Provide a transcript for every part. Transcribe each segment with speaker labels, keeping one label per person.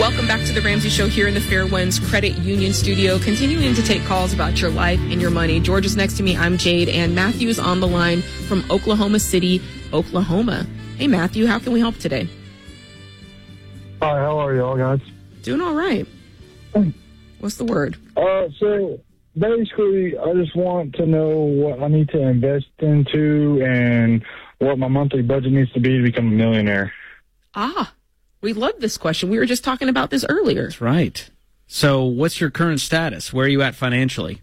Speaker 1: Welcome back to the Ramsey Show here in the Fairwinds Credit Union studio, continuing to take calls about your life and your money. George is next to me. I'm Jade, and Matthew is on the line from Oklahoma City, Oklahoma. Hey, Matthew, how can we help today?
Speaker 2: Hi, how are y'all guys?
Speaker 1: Doing all right. What's the word?
Speaker 2: So basically, I just want to know what I need to invest into and what my monthly budget needs to be to become a millionaire.
Speaker 1: We love this question. We were just talking about this earlier.
Speaker 3: That's right. So what's your current status? Where are you at financially?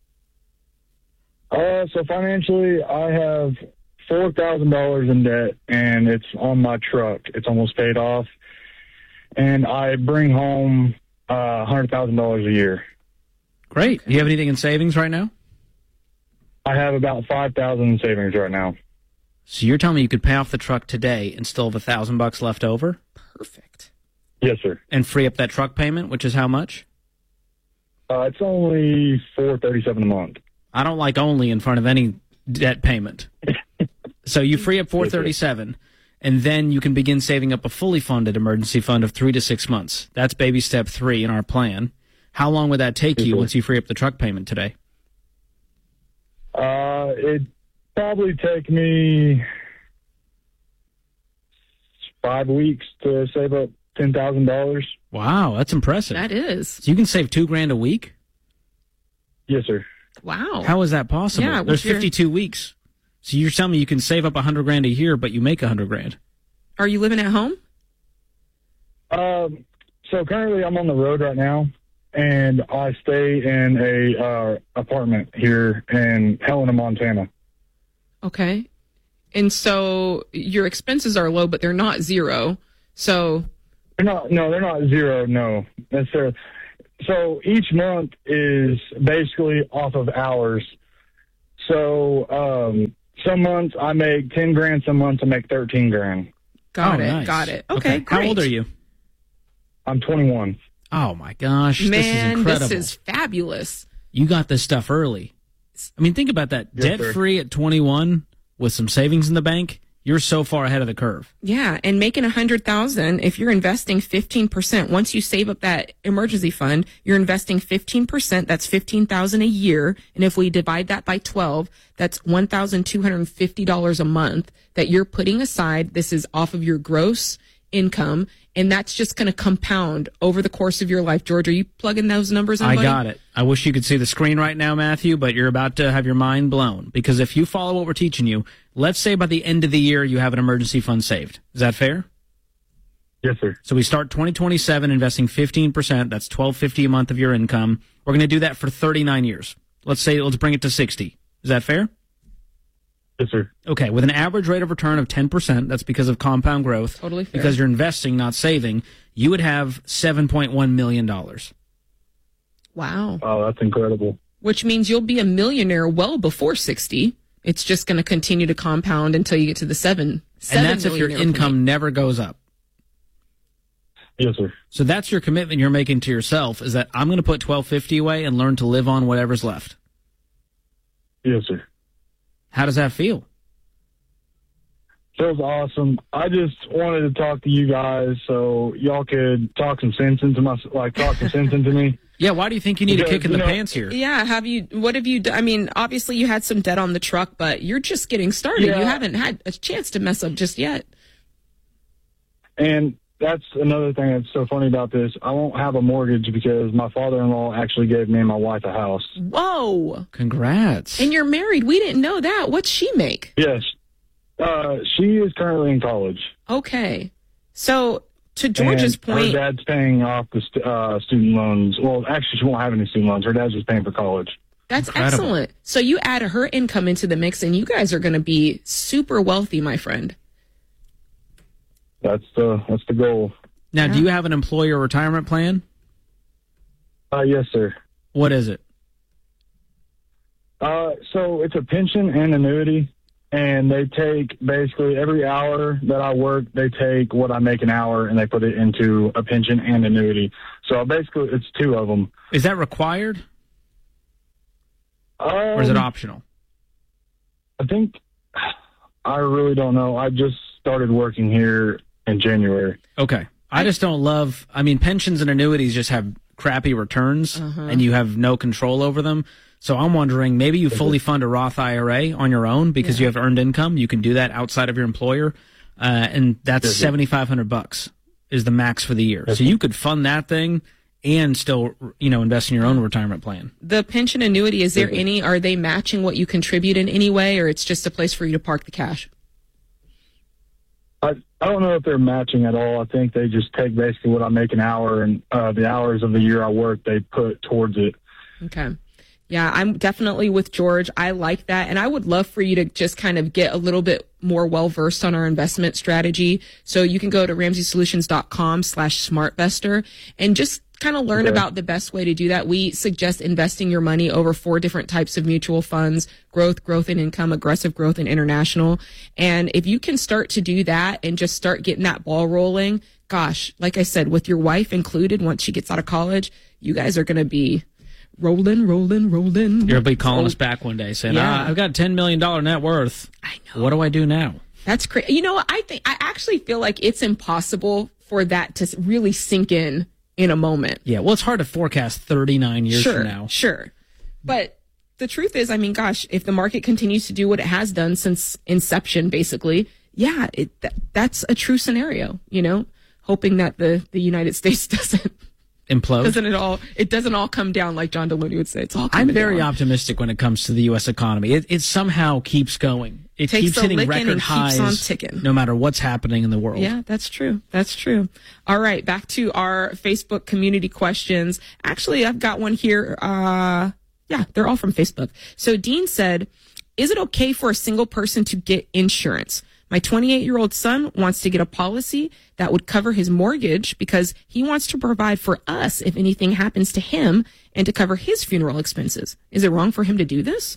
Speaker 2: So financially, I have $4,000 in debt, and it's on my truck. It's almost paid off. And I bring home $100,000 a year.
Speaker 3: Great.
Speaker 1: Okay.
Speaker 3: Do you have anything in savings right now?
Speaker 2: I have about $5,000 in savings right now.
Speaker 3: So you're telling me you could pay off the truck today and still have $1,000 left over?
Speaker 1: Perfect.
Speaker 2: Yes, sir.
Speaker 3: And free up that truck payment, which is how much?
Speaker 2: It's only $437 a month.
Speaker 3: I don't like only in front of any debt payment. So you free up $437, and then you can begin saving up a fully funded emergency fund of 3 to 6 months. That's baby step 3 in our plan. How long would that take you once you free up the truck payment today?
Speaker 2: It'd probably take me 5 weeks to save up $10,000.
Speaker 3: Wow, that's impressive.
Speaker 1: That is.
Speaker 3: So you can save $2,000 a week?
Speaker 2: Yes, sir.
Speaker 1: Wow.
Speaker 3: How is that possible?
Speaker 1: Yeah,
Speaker 3: There's 52 weeks. So you're telling me you can save up $100,000 a year, but you make $100,000.
Speaker 1: Are you living at home?
Speaker 2: So currently I'm on the road right now, and I stay in a apartment here in Helena, Montana.
Speaker 1: Okay. And so your expenses are low, but they're not zero. So
Speaker 2: They're not zero, no. Necessarily. So each month is basically off of hours. So some months I make $10,000, some months I make $13,000.
Speaker 1: got it.
Speaker 3: Nice.
Speaker 1: Got it. Okay,
Speaker 3: How
Speaker 1: great.
Speaker 3: old are you?
Speaker 2: I'm 21.
Speaker 3: Oh, my gosh.
Speaker 1: Man,
Speaker 3: this is incredible.
Speaker 1: this is fabulous.
Speaker 3: You got this stuff early. I mean, think about that.
Speaker 2: Yes, sir.
Speaker 3: Debt-free at 21 with some savings in the bank, you're so far ahead of the curve.
Speaker 1: Yeah, and making $100,000, if you're investing 15%, once you save up that emergency fund, you're investing 15%. That's $15,000 a year, and if we divide that by 12, that's $1,250 a month that you're putting aside. This is off of your gross income, and that's just going to compound over the course of your life. George, are you plugging those numbers in?
Speaker 3: I
Speaker 1: buddy?
Speaker 3: got it. I wish you could see the screen right now, Matthew, but you're about to have your mind blown. Because if you follow what we're teaching you, let's say by the end of the year you have an emergency fund saved. Is that fair?
Speaker 2: Yes, sir.
Speaker 3: So we start 2027 investing 15%. That's $1,250 a month of your income. We're going to do that for 39 years. Let's bring it to 60. Is that fair?
Speaker 2: Yes, sir.
Speaker 3: Okay, with an average rate of return of 10%, that's because of compound growth.
Speaker 1: Totally fair.
Speaker 3: Because you're investing, not saving, you would have $7.1 million.
Speaker 1: Wow.
Speaker 2: Oh, that's incredible.
Speaker 1: Which means you'll be a millionaire well before 60. It's just going to continue to compound until you get to the seven
Speaker 3: And that's if your
Speaker 1: millionaire point.
Speaker 3: income never goes up.
Speaker 2: Yes, sir.
Speaker 3: So that's your commitment you're making to yourself, is that I'm going to put $1,250 away and learn to live on whatever's left.
Speaker 2: Yes, sir.
Speaker 3: How does that feel?
Speaker 2: Feels awesome. I just wanted to talk to you guys so y'all could talk some sense into me.
Speaker 3: Yeah, why do you think you need a
Speaker 2: Because,
Speaker 3: kick in the
Speaker 2: you know-
Speaker 3: pants here?
Speaker 1: Yeah, what have you done? I mean, obviously you had some debt on the truck, but you're just getting started.
Speaker 2: Yeah.
Speaker 1: You haven't had a chance to mess up just yet.
Speaker 2: And that's another thing that's so funny about this. I won't have a mortgage because my father-in-law actually gave me and my wife a house.
Speaker 1: Whoa.
Speaker 3: Congrats.
Speaker 1: And you're married. We didn't know that. What's she make?
Speaker 2: Yes. She is currently in college.
Speaker 1: Okay. So to George's
Speaker 2: And
Speaker 1: point,
Speaker 2: her dad's paying off the student loans. Well, actually, she won't have any student loans. Her dad's just paying for college.
Speaker 1: that's
Speaker 3: Incredible.
Speaker 1: excellent. So you add her income into the mix and you guys are going to be super wealthy, my friend.
Speaker 2: That's the goal.
Speaker 3: Now, do you have an employer retirement plan?
Speaker 2: Yes, sir.
Speaker 3: What is it?
Speaker 2: So it's a pension and annuity, and they take basically every hour that I work, they take what I make an hour and they put it into a pension and annuity. So basically, it's two of them.
Speaker 3: Is that required or is it optional?
Speaker 2: I think I really don't know. I just started working here in January.
Speaker 3: Okay. I just don't love, pensions and annuities just have crappy returns and you have no control over them. So I'm wondering, maybe you fully fund a Roth IRA on your own because you have earned income. You can do that outside of your employer. And that's $7,500 is the max for the year. So you could fund that thing and still, invest in your own retirement plan.
Speaker 1: The pension annuity, are they matching what you contribute in any way, or it's just a place for you to park the cash?
Speaker 2: I don't know if they're matching at all. I think they just take basically what I make an hour, and the hours of the year I work, they put towards it.
Speaker 1: Okay. Yeah, I'm definitely with George. I like that. And I would love for you to just kind of get a little bit more well-versed on our investment strategy. So you can go to RamseySolutions.com/SmartVestor and just kind of learn about the best way to do that. We suggest investing your money over 4 different types of mutual funds: growth and income, aggressive growth, and international. And if you can start to do that and just start getting that ball rolling, gosh, like I said, with your wife included, once she gets out of college, you guys are going to be rolling.
Speaker 3: You'll be calling us back one day saying, I've got $10 million net worth.
Speaker 1: I know.
Speaker 3: What do I do now?
Speaker 1: That's crazy. I actually feel like it's impossible for that to really sink in a moment.
Speaker 3: Yeah, well, it's hard to forecast 39 years from now.
Speaker 1: Sure. But the truth is, gosh, if the market continues to do what it has done since inception, basically, that's a true scenario, hoping that the United States doesn't
Speaker 3: implode.
Speaker 1: It doesn't all come down like John Deloney would say. It's all
Speaker 3: I'm very optimistic when it comes to the U.S. economy. It somehow keeps going. It keeps hitting record highs no matter what's happening in the world.
Speaker 1: Yeah, that's true. All right, back to our Facebook community questions. Actually, I've got one here. They're all from Facebook. So Dean said, is it okay for a single person to get insurance? My 28-year-old son wants to get a policy that would cover his mortgage because he wants to provide for us if anything happens to him and to cover his funeral expenses. Is it wrong for him to do this?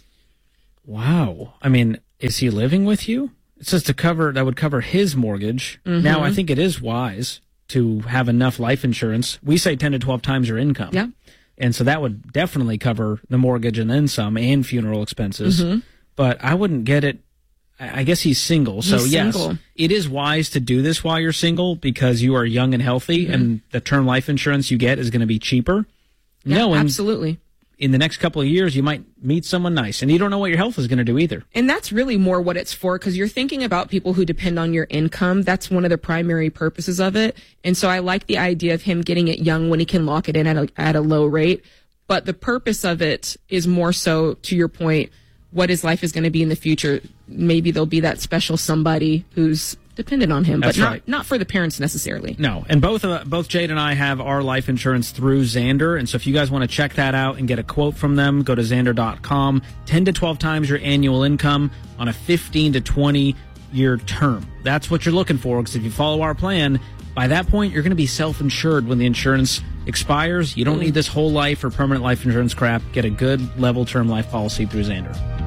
Speaker 3: Wow. Is he living with you? It says that would cover his mortgage. Now, I think it is wise to have enough life insurance. We say 10 to 12 times your income.
Speaker 1: Yeah.
Speaker 3: And so that would definitely cover the mortgage and then some and funeral expenses. But I wouldn't get it. I guess he's single. So, yes, it is wise to do this while you're single because you are young and healthy, and the term life insurance you get is going to be cheaper.
Speaker 1: Yeah, absolutely.
Speaker 3: In the next couple of years, you might meet someone nice, and you don't know what your health is going to do either.
Speaker 1: And that's really more what it's for, because you're thinking about people who depend on your income. That's one of the primary purposes of it. And so I like the idea of him getting it young when he can lock it in at a low rate. But the purpose of it is more so, to your point, what his life is going to be in the future. Maybe there'll be that special somebody who's dependent on him,
Speaker 3: That's
Speaker 1: but not for the parents necessarily.
Speaker 3: No, and both Jade and I have our life insurance through Zander, and so if you guys want to check that out and get a quote from them, go to Zander.com. 10 to 12 times your annual income on a 15 to 20-year term. That's what you're looking for, because if you follow our plan, by that point, you're going to be self-insured when the insurance expires. You don't need this whole life or permanent life insurance crap. Get a good level term life policy through Zander.